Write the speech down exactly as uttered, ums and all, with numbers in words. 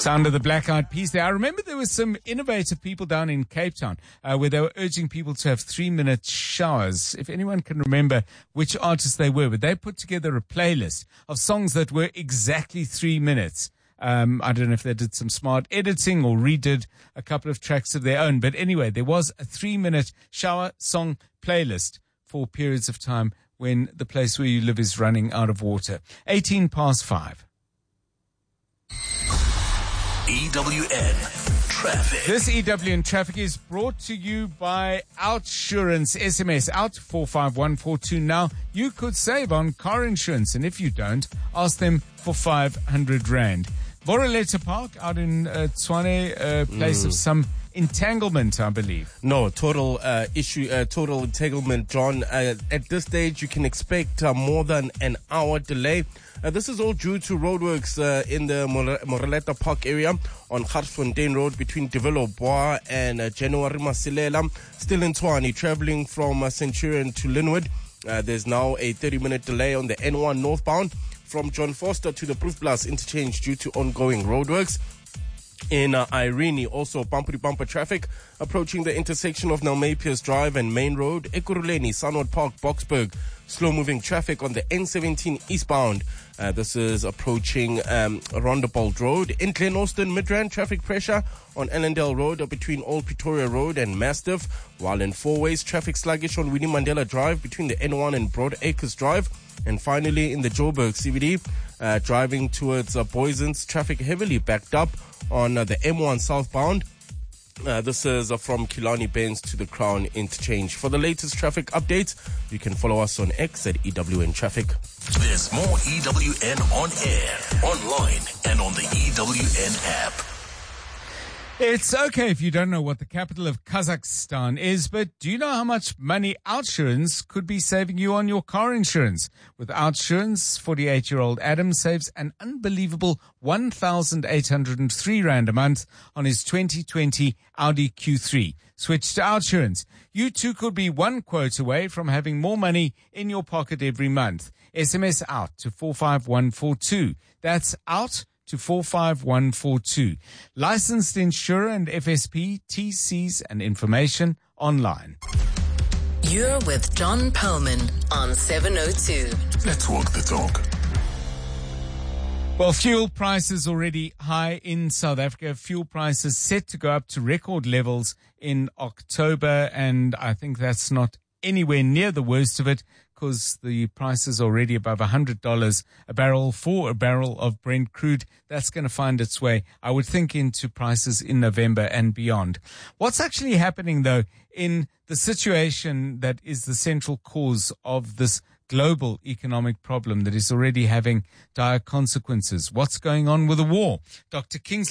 Sound of the Black Eyed Peas there. I remember there were some innovative people down in Cape Town uh, where they were urging people to have three-minute showers. If anyone can remember which artists they were, but they put together a playlist of songs that were exactly three minutes. Um, I don't know if they did some smart editing or redid a couple of tracks of their own. But anyway, there was a three-minute shower song playlist for periods of time when the place where you live is running out of water. eighteen past five. E W N Traffic. This E W N Traffic is brought to you by Outsurance. S M S out four five one four two. Now, you could save on car insurance, and if you don't, ask them for five hundred rand. Boroleta Park out in uh, Tshwane, a place mm. of some entanglement, I believe. No, total uh, issue, uh, total entanglement, John. Uh, at this stage, you can expect uh, more than an hour delay. Uh, this is all due to roadworks uh, in the Moreleta Park area on Garsfontein Road between Develop Bois and uh, January Masilela. Still in Tshwane, traveling from uh, Centurion to Linwood. Uh, there's now a thirty-minute delay on the N one northbound from John Foster to the Proof Plus interchange due to ongoing roadworks. In uh, Irene, also bumper-to-bumper traffic approaching the intersection of Nelmapiers Drive and Main Road. Ekurhuleni, Sunwood Park, Boksburg. Slow-moving traffic on the N seventeen eastbound. Uh, this is approaching um, Rondebold Road. In Glen Austin, Midrand, traffic pressure on Ellendale Road between Old Pretoria Road and Mastiff. While in Four Ways, traffic sluggish on Winnie Mandela Drive between the N one and Broad Acres Drive. And finally, in the Joburg C B D, uh, driving towards uh, Boysons, traffic heavily backed up on uh, the M one southbound. Uh, this is uh, from Killarney Benz to the Crown interchange. For the latest traffic updates, you can follow us on X at E W N Traffic. There's more E W N on air, online, and on the E W N app. It's okay if you don't know what the capital of Kazakhstan is, but do you know how much money Outsurance could be saving you on your car insurance? With Outsurance, forty-eight-year-old Adam saves an unbelievable one thousand eight hundred three rand a month on his twenty twenty Audi Q three. Switch to Outsurance. You too could be one quote away from having more money in your pocket every month. S M S out to four five one four two. That's out to four five one four two. Licensed insurer and F S P, T Cs and information online. You're with John Perlman on seven oh two. Let's walk the talk. Well, fuel prices already high in South Africa. Fuel prices set to go up to record levels in October, and I think that's not anywhere near the worst of it, because the price is already above one hundred dollars a barrel for a barrel of Brent crude. That's going to find its way, I would think, into prices in November and beyond. What's actually happening, though, in the situation that is the central cause of this global economic problem that is already having dire consequences? What's going on with the war? Doctor Kingsley